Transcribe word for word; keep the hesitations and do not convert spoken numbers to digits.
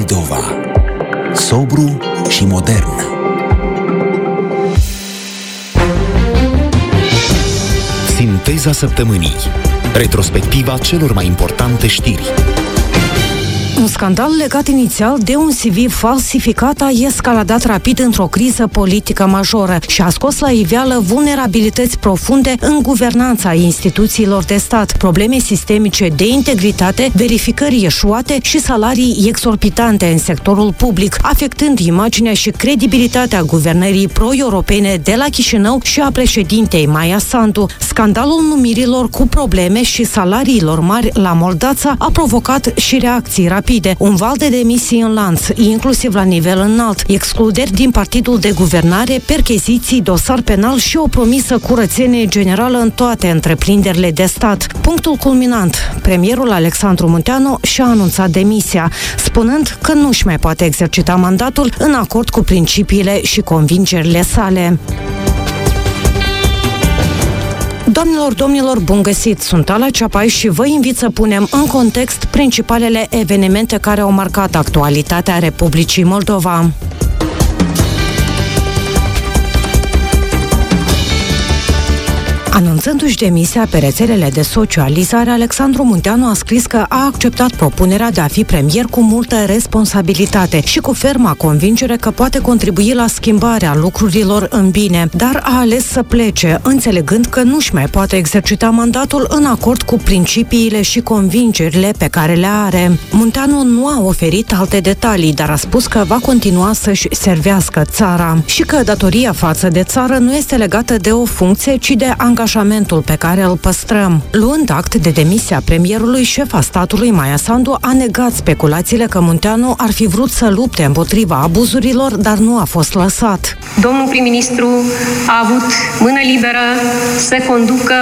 Moldova. Sobru și modern. Sinteza săptămânii. Retrospectiva celor mai importante știri. Un scandal legat inițial de un C V falsificat a escaladat rapid într-o criză politică majoră și a scos la iveală vulnerabilități profunde în guvernanța instituțiilor de stat, probleme sistemice de integritate, verificări eșuate și salarii exorbitante în sectorul public, afectând imaginea și credibilitatea guvernării pro-europene de la Chișinău și a președintei Maia Sandu. Scandalul numirilor cu probleme și salariilor mari la Moldața a provocat și reacții rapide. Un val de demisii în lanț, inclusiv la nivel înalt, excluderi din partidul de guvernare, percheziții, dosar penal și o promisă curățenie generală în toate întreprinderile de stat. Punctul culminant, premierul Alexandru Munteanu și-a anunțat demisia, spunând că nu își mai poate exercita mandatul în acord cu principiile și convingerile sale. Doamnelor, domnilor, bun găsit! Sunt Ala Ceapai și vă invit să punem în context principalele evenimente care au marcat actualitatea Republicii Moldova. Anunțându-și demisia pe rețelele de socializare, Alexandru Munteanu a scris că a acceptat propunerea de a fi premier cu multă responsabilitate și cu ferma convingere că poate contribui la schimbarea lucrurilor în bine, dar a ales să plece, înțelegând că nu-și mai poate exercita mandatul în acord cu principiile și convingerile pe care le are. Munteanu nu a oferit alte detalii, dar a spus că va continua să-și servească țara și că datoria față de țară nu este legată de o funcție, ci de angajamentul pe care îl păstrăm. Luând act de demisia premierului, șefa statului Maia Sandu a negat speculațiile că Munteanu ar fi vrut să lupte împotriva abuzurilor, dar nu a fost lăsat. Domnul prim-ministru a avut mână liberă să conducă